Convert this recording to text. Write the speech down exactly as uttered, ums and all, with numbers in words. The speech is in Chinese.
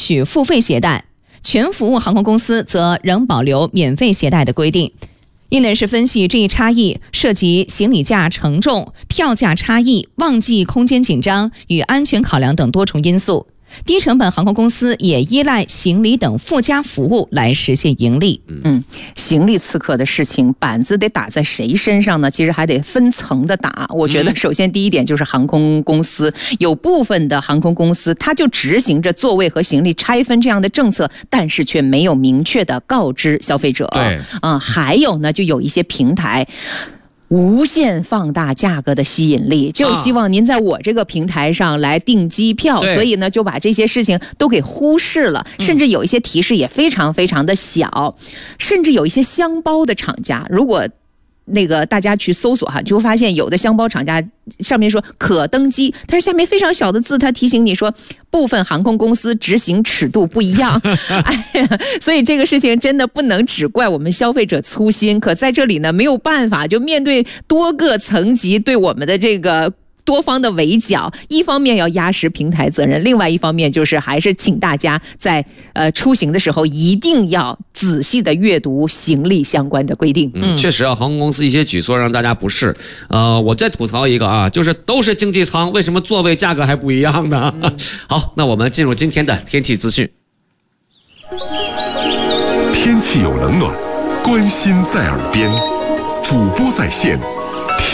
许付费携带，全服务航空公司则仍保留免费携带的规定。业内人士分析，这一差异涉及行李架承重、票价差异、旺季空间紧张与安全考量等多重因素。低成本航空公司也依赖行李等附加服务来实现盈利。 嗯，行李刺客的事情，板子得打在谁身上呢？其实还得分层的打。我觉得首先第一点就是航空公司，有部分的航空公司它就执行着座位和行李拆分这样的政策，但是却没有明确的告知消费者。 对， 啊、嗯，还有呢，就有一些平台无限放大价格的吸引力，就希望您在我这个平台上来订机票， 啊、 所以呢就把这些事情都给忽视了，甚至有一些提示也非常非常的小，甚至有一些箱包的厂家，如果那个大家去搜索哈，就会发现有的箱包厂家上面说可登机，但是下面非常小的字，它提醒你说部分航空公司执行尺度不一样。哎呀，所以这个事情真的不能只怪我们消费者粗心，可在这里呢没有办法，就面对多个层级对我们的这个多方的围剿，一方面要压实平台责任，另外一方面就是还是请大家在呃出行的时候一定要仔细的阅读行李相关的规定。 嗯，确实啊，航空公司一些举措让大家不适。呃，我再吐槽一个啊，就是都是经济舱，为什么座位价格还不一样呢？嗯、好，那我们进入今天的天气资讯。 天气有冷暖，关心在耳边，主播在线。